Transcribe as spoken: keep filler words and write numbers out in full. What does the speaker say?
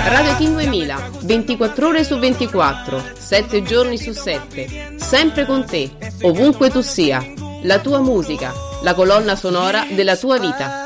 Radio Teen duemila, ventiquattro ore su ventiquattro, sette giorni su sette, sempre con te, ovunque tu sia. La tua musica, la colonna sonora della tua vita.